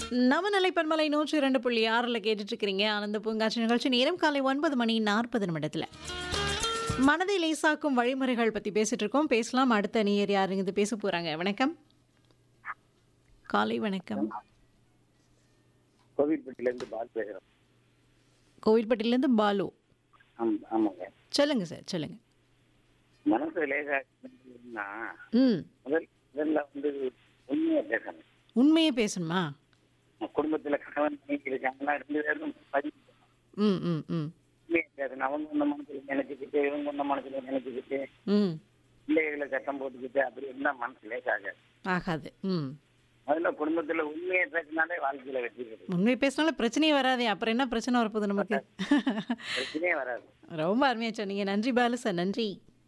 நவநிலை பன்மலை 102.6ல கேட்டுட்டு இருக்கிறீங்க ஆனந்த பூங்காட்சி நிகழ்ச்சி. நேரம் காலை 9:40 மனதை லேசாக்கும் வழிமுறைகள் பத்தி பேசிட்டு இருக்கோம். பேசலாம். அடுத்த நேயர் யாருங்க இது பேச போறாங்க? வணக்கம். காலை வணக்கம். கோவில்பட்டியிலேருந்து பால் பேசுகிறோம். கோவில்பட்டியிலேருந்து பாலு. ஆமாங்க. சொல்லுங்க சார், சொல்லுங்க. மனசு லேசாக ம். முதல்ல உண்மையை பேசணும். உண்மையே பேசணுமா? குடும்பத்துல கணவன் மனைவி இருக்காங்கன்னா 2 பேரும் பதிவு ம் ம் ம் உண்மையை பேசணும். அவங்க உன்ன மனசுல நினைச்சுக்கிட்டு இவங்க உன்ன மனசுல நினைச்சுக்கிட்டு ம் பிள்ளைகளை சட்டம் போட்டுக்கிட்டு அப்படி இருந்தா மனசு லேசாக ஆகாது. ம். முதல்ல குடும்பத்துல உண்மையை பேசினாலே வாழ்க்கையில வெற்றி கிடைக்கும். உண்மையை பேசினாலும் பிரச்சனையே வராதே. அப்புறம் என்ன பிரச்சனை வரப்போகுது நமக்கு? பிரச்சனையே வராது. ரொம்ப அருமையா சொன்னீங்க. நன்றி பாலு சார், நன்றி.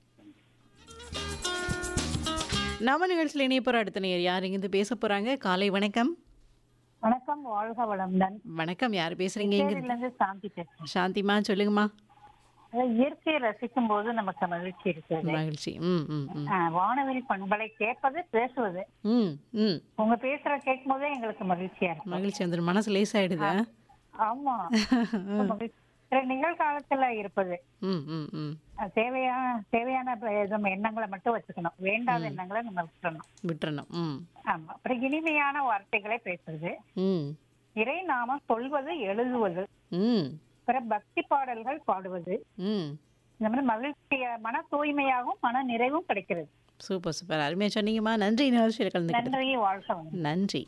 நம்ம நிகழ்ச்சியில் இணைய போற அடுத்த நேயர் யார் இங்கிருந்து பேச போறாங்க? காலை வணக்கம். வணக்கம், வாழ்க வளமுடன். வணக்கம். யார் பேசுறீங்க? இங்க இருந்து சாந்தி பேசுறேன். சாந்திமா, சொல்லுங்கம்மா. அதாவது இயற்கையை ரசிக்கும் போது நமக்கு மகிழ்ச்சி இருக்கிறது. மகிழ்ச்சி. ம் ம் ம் வானவில் பண்பலை கேட்பது, பேசுவது. ம் ம் உங்க பேசுற கேட்கும் போதே எங்களுக்கு மகிழ்ச்சியா இருக்கும். மகிழ்ச்சி வந்துடும். மனசு லேசாயிடுது. ஆமா, மகிழ்ச்சி. நிகழ்காலத்துல இருப்பது ம் ம் ம் தேவையான எண்ணங்களை மட்டும் வச்சுக்கணும். வேண்டாத எண்ணங்களை நம்ம விட்டுறணும். விட்டுறணும். ம் ஆமா. அப்புறம் இனிமையான வார்த்தைகளை பேசுறது, ம் இறை நாமம் சொல்வது, எழுதுவது, ம் அப்புறம் பக்தி பாடல்கள் பாடுவது. ம் இந்த மாதிரி மகிழ்ச்சிய மன தூய்மையாகவும் மன நிறைவும் கிடைக்கிறது. சூப்பர் சூப்பர், அருமையாக சொன்னீங்கம்மா. நன்றி. நிகழ்ச்சியில் கலந்துக்கிட்டது நன்றி, வாழ்க வளமுடன். நன்றி.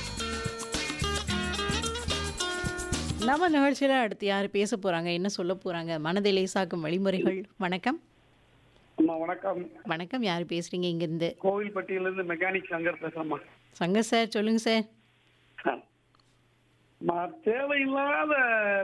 நம்ம நிகழ்ச்சியில் அடுத்து யார் பேச போறாங்க, என்ன சொல்ல போறாங்க? மனதை லேசாக்கும் வழிமுறைகள். வணக்கம். அம்மா வணக்கம். வணக்கம். யார் பேசுறீங்க இங்கிருந்து? கோவில்பட்டியிலிருந்து மெக்கானிக் சங்கர் பேசுறேம்மா. சங்கர் சார், சொல்லுங்க சார். தேவையில்லாத